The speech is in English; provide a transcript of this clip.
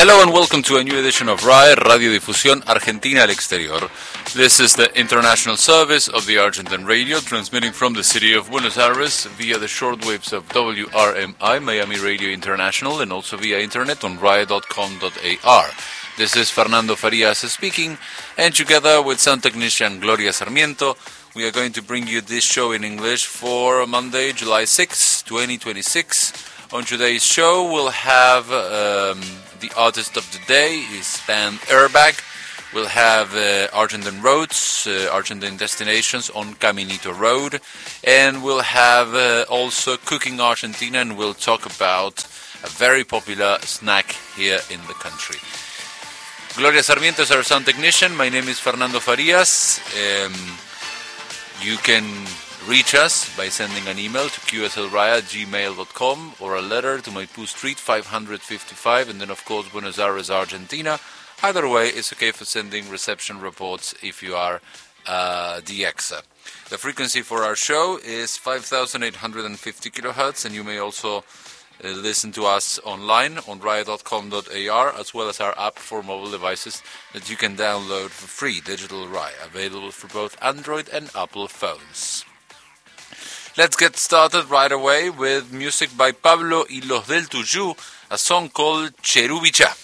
Hello and welcome to a new edition of RAE, Radiodifusión Argentina al Exterior. This is the international service of the Argentine Radio, transmitting from the city of Buenos Aires via the shortwaves of WRMI, Miami Radio International, and also via internet on RAE.com.ar. This is Fernando Farias speaking, and together with sound technician Gloria Sarmiento, we are going to bring you this show in English for Monday, July 6, 2026. On today's show, we'll have the artist of the day, his band Airbag. We'll have Argentine roads, Argentine destinations on Caminito Road. And we'll have also Cooking Argentina, and we'll talk about a very popular snack here in the country. Gloria Sarmiento is our sound technician. My name is Fernando Farias. You can reach us by sending an email to qslraya@gmail.com or a letter to Maipú Street 555, and then of course Buenos Aires, Argentina. Either way, it's okay for sending reception reports if you are DXer. The frequency for our show is 5,850 kilohertz, and you may also listen to us online on RAE.com.ar, as well as our app for mobile devices that you can download for free, Digital RAE, available for both Android and Apple phones. Let's get started right away with music by Pablo y los del Tuyú, a song called Cherubichá.